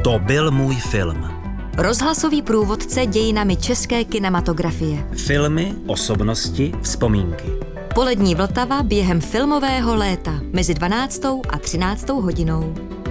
To byl můj film. Rozhlasový průvodce dějinami české kinematografie. Filmy, osobnosti, vzpomínky. Polední Vltava během filmového léta mezi 12. a 13. hodinou.